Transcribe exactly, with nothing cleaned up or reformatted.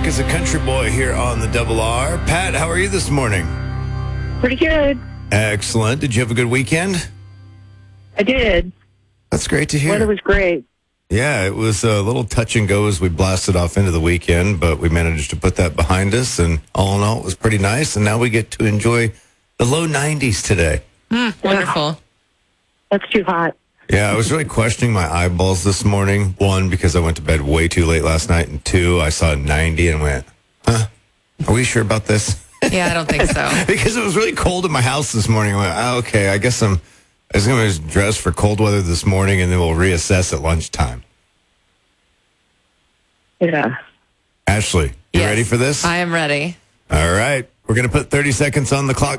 Mark is a country boy here on the Double R. Pat, how are you this morning? Pretty good. Excellent. Did you have a good weekend? I did. That's great to hear. Weather was great. Yeah, it was a little touch and go as we blasted off into the weekend, but we managed to put that behind us, and all in all, it was pretty nice, and now we get to enjoy the low nineties today. Mm, wonderful. That's too hot. Yeah, I was really questioning my eyeballs this morning. One, because I went to bed way too late last night, and two, I saw ninety and went, huh? Are we sure about this? Yeah, I don't think so. Because it was really cold in my house this morning. I went, oh, okay, I guess I'm I was going to dress for cold weather this morning, and then we'll reassess at lunchtime. Yeah. Ashley, you Yes, ready for this? I am ready. All right. We're going to put thirty seconds on the clock